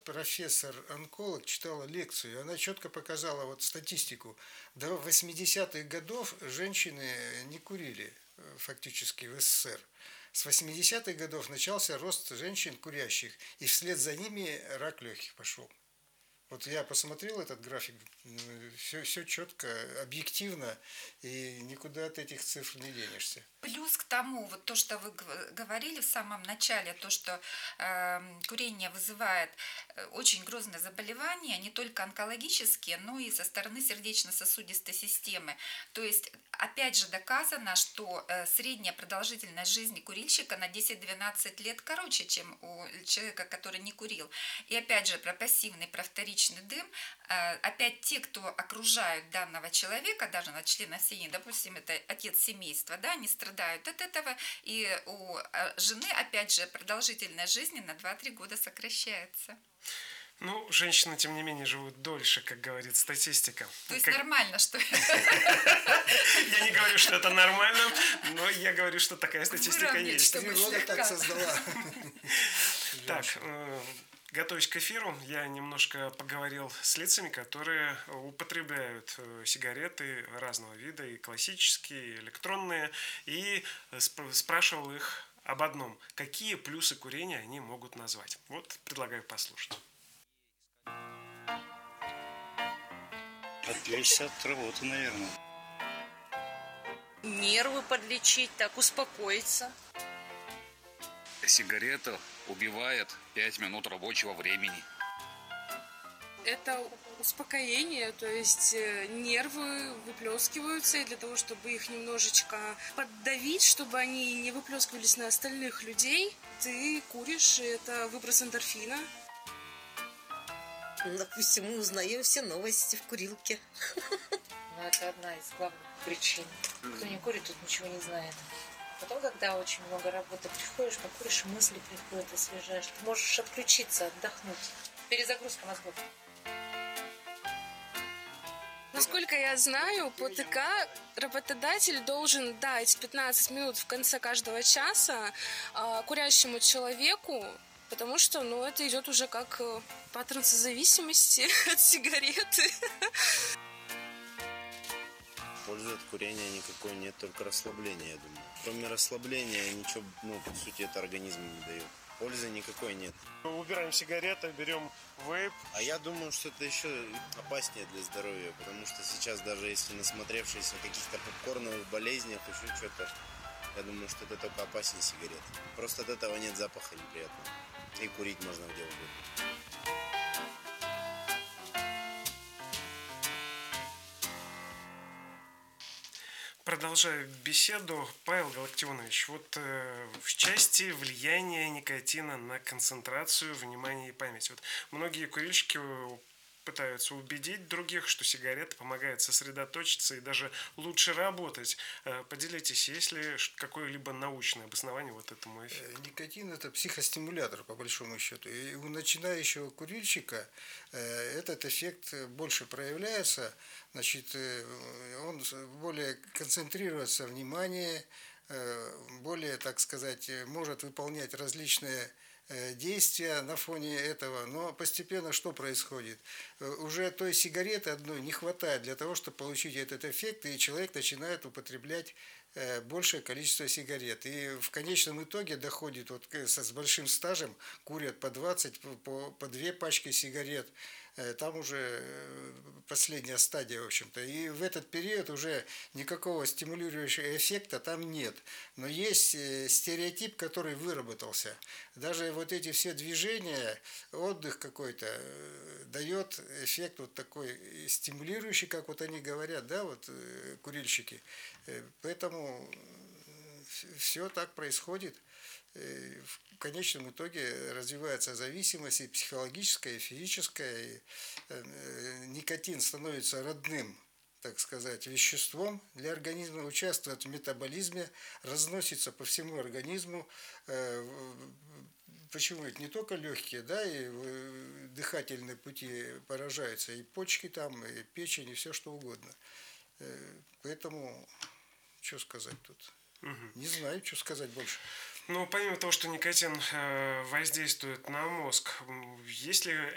профессор-онколог читала лекцию, и она четко показала вот статистику. До 80-х годов женщины не курили фактически в СССР. С 80-х годов начался рост женщин курящих, и вслед за ними рак легких пошел. Вот я посмотрел этот график, все четко, объективно, и никуда от этих цифр не денешься. Плюс к тому, вот то, что вы говорили в самом начале, то, что курение вызывает очень грозные заболевания, не только онкологические, но и со стороны сердечно-сосудистой системы. То есть, опять же, доказано, что средняя продолжительность жизни курильщика на 10-12 лет короче, чем у человека, который не курил. И опять же, про пассивный, про вторичный дым, опять те, кто окружают данного человека, даже на членов семьи, допустим, это отец семейства, да, они страдают от этого, и у жены, опять же, продолжительность жизни на 2-3 года сокращается. Ну, женщины, тем не менее, живут дольше, как говорит статистика. То есть нормально, что... Я не говорю, что это нормально, но я говорю, что такая статистика есть. Природа так создала. Так, готовясь к эфиру, я немножко поговорил с лицами, которые употребляют сигареты разного вида, и классические, и электронные, и спрашивал их об одном. Какие плюсы курения они могут назвать? Вот предлагаю послушать. Отвлечься от работы, наверное. Нервы подлечить, так успокоиться. Сигарета убивает 5 минут рабочего времени. Это успокоение, то есть нервы выплескиваются, и для того, чтобы их немножечко поддавить, чтобы они не выплескивались на остальных людей, ты куришь, и это выброс эндорфина. Допустим, мы узнаем все новости в курилке. Но это одна из главных причин. Кто не курит, тут ничего не знает. Потом, когда очень много работы, приходишь, покуришь, мысли приходят, освежаешь. Ты можешь отключиться, отдохнуть. Перезагрузка мозгов. Насколько я знаю, по ТК работодатель должен дать 15 минут в конце каждого часа курящему человеку, потому что, это идет уже как паттерн созависимости от сигареты. Пользы от курения никакой нет, только расслабление, я думаю. Кроме расслабления ничего, по сути, это организму не дает. Пользы никакой нет. Убираем сигареты, берем вейп. А я думаю, что это еще опаснее для здоровья, потому что сейчас даже если насмотревшись о каких-то попкорновых болезнях, еще что-то, я думаю, что это только опаснее сигарет. Просто от этого нет запаха неприятного. И курить можно где угодно. Продолжаю беседу. Павел Галактионович, вот в части влияния никотина на концентрацию, внимание и память. Вот многие курильщики пытаются убедить других, что сигарета помогает сосредоточиться и даже лучше работать. Поделитесь, есть ли какое-либо научное обоснование вот этому эффекту? Никотин – это психостимулятор, по большому счету. И у начинающего курильщика этот эффект больше проявляется. Значит, он более концентрируется внимание, более, так сказать, может выполнять различные действия на фоне этого, но постепенно что происходит? Уже той сигареты одной не хватает для того, чтобы получить этот эффект, и человек начинает употреблять большее количество сигарет. И в конечном итоге доходит, с большим стажем, курят по 20, по 2 пачки сигарет. Там уже последняя стадия, в общем-то. И в этот период уже никакого стимулирующего эффекта там нет. Но есть стереотип, который выработался. Даже вот эти все движения, отдых какой-то дает эффект вот такой стимулирующий, как вот они говорят, да, вот курильщики. Поэтому все так происходит. В конечном итоге развивается зависимость и психологическая, и физическая. И никотин становится родным, так сказать, веществом для организма, участвует в метаболизме, разносится по всему организму. Почему это не только легкие, да, и дыхательные пути поражаются, и почки там, и печень, и все что угодно. Поэтому, что сказать тут? Не знаю, что сказать больше. Ну, помимо того, что никотин воздействует на мозг, есть ли